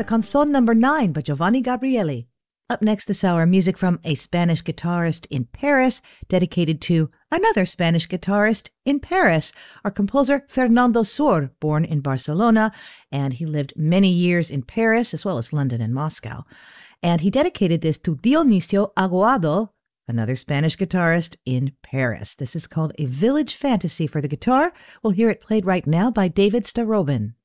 the Canción Number 9 by Giovanni Gabrieli. Up next this hour, music from a Spanish guitarist in Paris, dedicated to another Spanish guitarist in Paris, our composer Fernando Sur, born in Barcelona, and he lived many years in Paris, as well as London and Moscow. And he dedicated this to Dionisio Aguado, another Spanish guitarist in Paris. This is called A Village Fantasy for the guitar. We'll hear it played right now by David Starobin.